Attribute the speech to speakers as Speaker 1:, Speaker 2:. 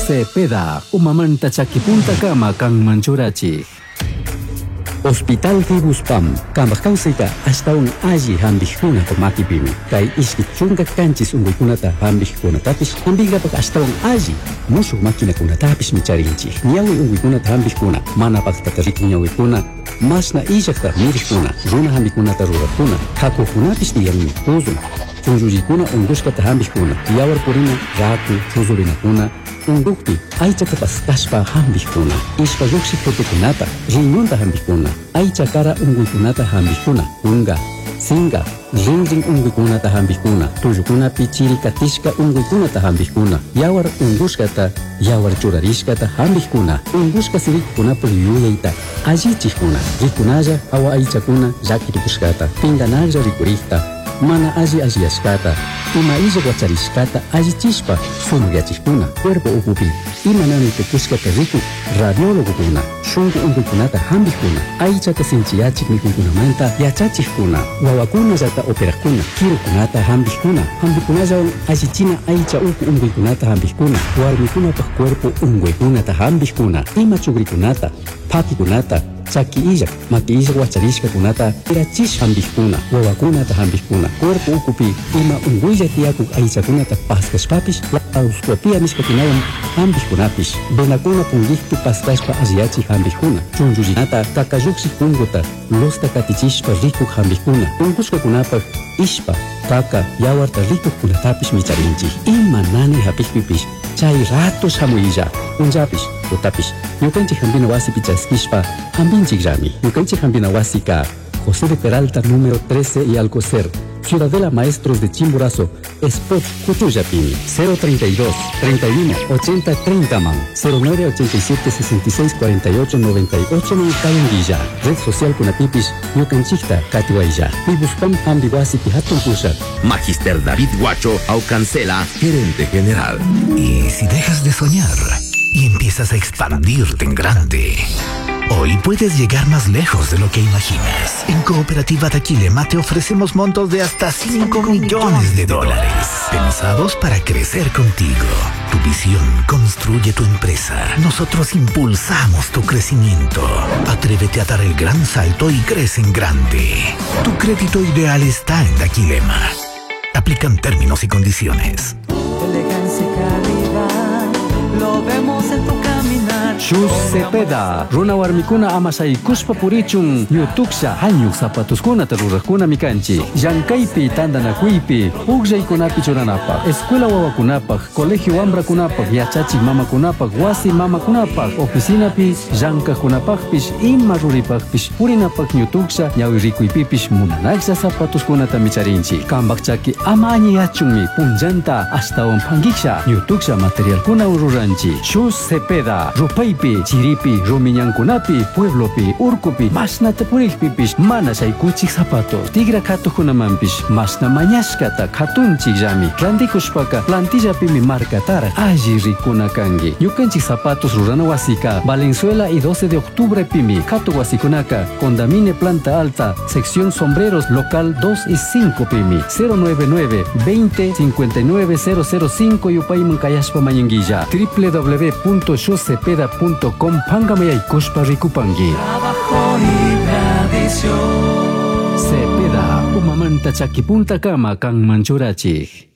Speaker 1: Cepeda, umamanta chakipunta kama kang manchurachi. Hospital Fibuspam, kambak kausika hasta un allí hambijuna ko makipimi. Kay iskit chunga kanchis unguikunata hambijuna tapis, hambiga pak hasta un allí. Musu makina kuna tapis micharinchi. Nyawi unguikunata hambijuna, mana pak tatarik nyawi kuna. Mas na ijakta mirikuna, runa hambikunata rurakuna. Kako kunapis diyami tuzun. Chunjujikuna unguskata hambijuna. Yawar purina raku chuzurina undukti aichata paskashpa hambijuna. Ishpa yuksi fotokunata riñonta hambijuna. Aicha kara unguikunata hambijuna. Unga, singa, ring unguikunata hambijuna. Tuyukunapi chirikatishka unguikunata hambijuna. Yawar unguskata, yawar churarishkata hambijuna. Unguska sirikkunapa yuyayta allichijuna. Rikunalla awa aichakuna llakirikushkata. Pinganalla rikurikta. Mana alliashkata, ima illa guacharishkata allichishpa sumuyachikuna, cuerpo ukupi, ima nani tepushkata riku, radiologokuna, shungu unguikunata hambijuna, aichata sinchiyachik mikunkunamanta yachachikuna, wawakuna yata operakuna, kirukunata hambijuna, hambikunalla allichina aicha uku unguikunata hambijuna, warmikunapaj cuerpo unguikunata hambijuna, ima chugrikunata, pakikunata, chaki illak, maki illak wacharishka kunata irachish hambijkuna, wawakunata hambijkuna, cuerpo ukupi ima unguilla tiakuk aichakunata paskashpapish, auscopia nishpakunawan hambijkunapish, venakuna pungikpi paskashpa asiachi hambijkuna, chunjullinata kakayuksi kunguta, losta katichishpa rikuk hambijkuna, ungushkakunapaj ishpa, kaka, yawarta rikuk kunatapish micharinchi, ima nani hapikpipish, chay ratos hamuyilla, unjapish, utapish, yukanchik hambina wasi pichaskishpa, hambinchik rami, yukanchik hambina wasi ka, José de Peralta número 13 y Alcocer, Ciudadela Maestros de Chimborazo, Spot Cutuyapini, 032 31 80 30 man, 0987 66 48 98 man Calendilla, red social Kunapipis, yukanchikta Katiwailla, Fibuspam Ambiwasi Pihatun Kushat.
Speaker 2: Magister David Guacho Aucancela, gerente general.
Speaker 3: ¿Y si dejas de soñar y empiezas a expandirte en grande? Hoy puedes llegar más lejos de lo que imaginas. En Cooperativa Daquilema te ofrecemos montos de hasta 5 millones de dólares, pensados para crecer contigo. Tu visión construye tu empresa. Nosotros impulsamos tu crecimiento. Atrévete a dar el gran salto y crece en grande. Tu crédito ideal está en Daquilema. Aplican términos y condiciones.
Speaker 4: Elegancia y calidad, lo vemos en tu caminar.
Speaker 1: Shoes Cepeda, runa warmikuna amasay kuspa purichun, yutuksha hanyuk zapatuskuna tarurakuna mikanchi, llankaypi tandanakuypi, uqllaykunapi churanapaq, escuela wawakunapaq, colegio wambrakunapaq, yachachik mamakunapaq, wasi mamakunapaq, oficinapi llankakunapaqpish, ima ruripaqpish, purinapaq ñutuksha, ñawirikuypipish munanaksha zapatuskunata micharinchi. Kambakchaki ama añiyachunmi, punllanta astawan pangiksha, ñutuksha materialkuna ururanchi. Shoes Cepeda, rupaypi, chiripi, rumiñankunapi, pueblopi, urkupi, masnata purikpipish, mana shaykuchik zapatos, tigra katukunamampish, masna mañashkata katunchik llami, randikushpaka, plantillapimi markatara, alli rikuna kangi. Ñukanchik zapatos rurana wasika, Valenzuela y 12 de octubre pimi, katu wasikunaka, Condamine planta alta, sección sombreros, local 2 y 5 pimi, 099 20 59 005 yupayman kayashpa mañanguilla, www.shoescepeda.com pangamay kushpa rikupangi.
Speaker 4: Trabajo y tradición.
Speaker 1: Cepeda, umamanta chakipunta kama kang manchurachi.